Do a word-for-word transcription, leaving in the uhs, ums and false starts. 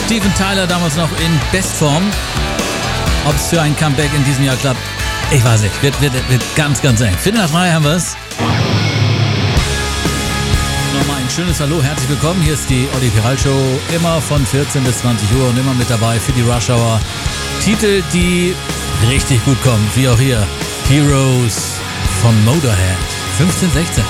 Steven Tyler damals noch in Bestform. Ob es für ein Comeback in diesem Jahr klappt, ich weiß nicht. Wird, wird, wird ganz, ganz eng. Viertel nach drei haben wir es. Nochmal ein schönes Hallo, herzlich willkommen. Hier ist die Olli Piral Show. Immer von vierzehn bis zwanzig Uhr und immer mit dabei für die Rush Hour. Titel, die richtig gut kommen, wie auch hier. Heroes von Motorhead. fünfzehn sechzehn.